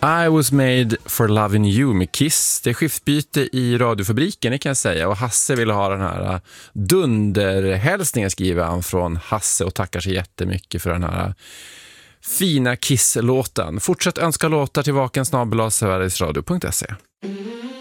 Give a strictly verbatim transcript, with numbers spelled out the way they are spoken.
I was made for loving you med Kiss. Det är skiftbyte i radiofabriken, det kan jag säga. Och Hasse ville ha den här dunderhälsningen, skriver han från Hasse, och tackar sig jättemycket för den här fina Kiss-låten. Fortsätt önska låtar till vaken snabel-a sverigesradio punkt se.